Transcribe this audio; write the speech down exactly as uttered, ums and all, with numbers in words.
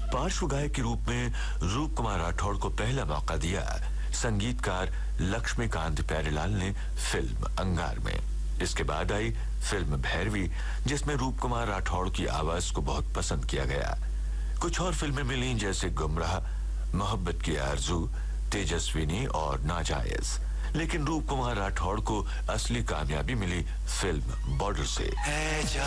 पार्श्व गायक के रूप में रूप कुमार राठौड़ को पहला मौका दिया संगीतकार लक्ष्मीकांत प्यारेलाल ने फिल्म अंगार में। इसके बाद आई फिल्म भैरवी, जिसमें रूप कुमार राठौड़ की आवाज को बहुत पसंद किया गया। कुछ और फिल्में मिली जैसे गुमराह, मोहब्बत की आरजू, तेजस्विनी और नाजायज। लेकिन रूप कुमार राठौड़ को असली कामयाबी मिली फिल्म बॉर्डर से।